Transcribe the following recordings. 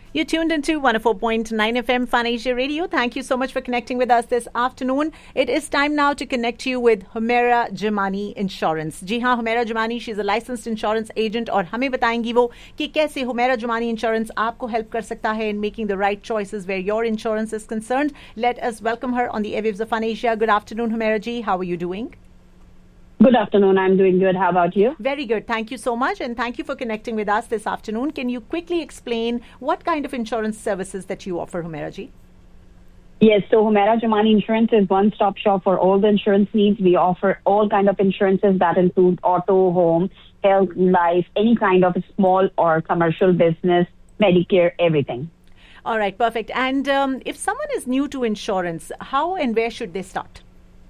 You're tuned into 104.9 FM Fun Asia Radio. Thank you so much for connecting with us this afternoon. It is time now to connect you with Humaira Jamani Insurance. जी हाँ, Humaira Jamani, she's a licensed insurance agent और हमें बताएंगी वो कि कैसे Humaira Jamani Insurance आपको help कर सकता है in making the right choices where your insurance is concerned. Let us welcome her on the airwaves of Fun Asia. Good afternoon, Humaira ji. How are you doing? Good afternoon. I'm doing good. How about you? Very good. Thank you so much. And thank you for connecting with us this afternoon. Can you quickly explain what kind of insurance services that you offer, Humaira ji? Yes. So Humaira Jamani Insurance is one-stop shop for all the insurance needs. We offer all kind of insurances that include auto, home, health, life, any kind of small or commercial business, Medicare, everything. All right. Perfect. And if someone is new to insurance, how and where should they start?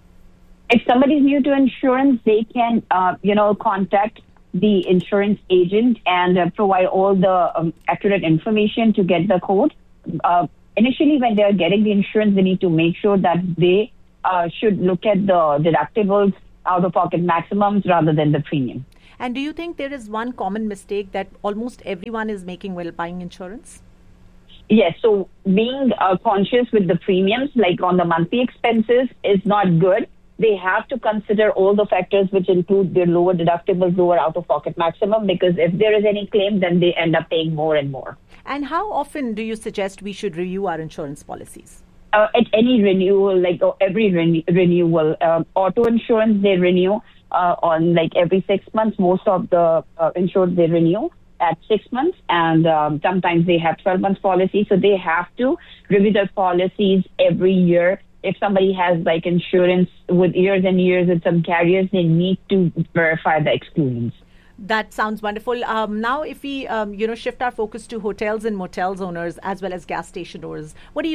If somebody's new to insurance, they can, contact the insurance agent and provide all the accurate information to get the quote. Initially, when they're getting the insurance, they need to make sure that they should look at the deductibles, out-of-pocket maximums, rather than the premium. And do you think there is one common mistake that almost everyone is making while buying insurance? Yes, so being conscious with the premiums, like on the monthly expenses, is not good. They have to consider all the factors which include their lower deductibles, lower out-of-pocket maximum, because if there is any claim, then they end up paying more and more. And how often do you suggest we should review our insurance policies? At any renewal, like every renewal. Auto insurance, they renew on like every 6 months. Most of the insured, they renew at 6 months, and sometimes they have 12 months policy. So they have to review their policies every year. If somebody has like insurance with years and years with some carriers, they need to verify the exclusions. That sounds wonderful. Now, if we, shift our focus to hotels and motels owners as well as gas station owners, what do you